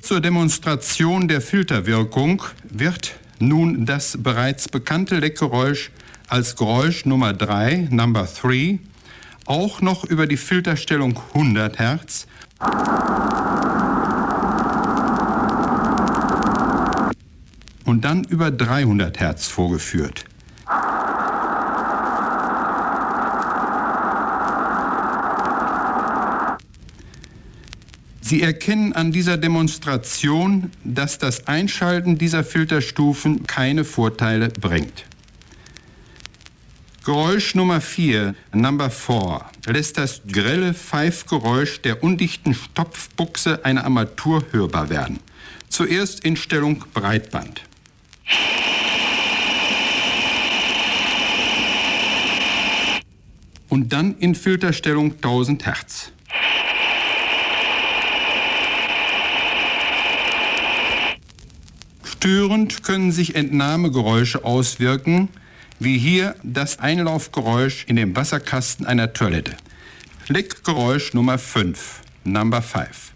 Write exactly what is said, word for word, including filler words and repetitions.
Zur Demonstration der Filterwirkung wird nun das bereits bekannte Leckgeräusch als Geräusch Nummer drei, Number three, auch noch über die Filterstellung hundert Hertz und dann über dreihundert Hertz vorgeführt. Sie erkennen an dieser Demonstration, dass das Einschalten dieser Filterstufen keine Vorteile bringt. Geräusch Nummer vier, Number four, lässt das grelle Pfeifgeräusch der undichten Stopfbuchse einer Armatur hörbar werden. Zuerst in Stellung Breitband. Und dann in Filterstellung tausend Hertz. Störend können sich Entnahmegeräusche auswirken, wie hier das Einlaufgeräusch in dem Wasserkasten einer Toilette. Leckgeräusch Nummer fünf, Number five.